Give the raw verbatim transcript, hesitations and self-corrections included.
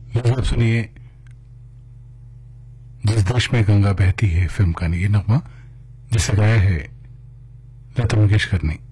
ये आप सुनिए जिस देश में गंगा बहती है फिल्म का ये नगमा, जिसे गाया है लता मंगेशकर ने।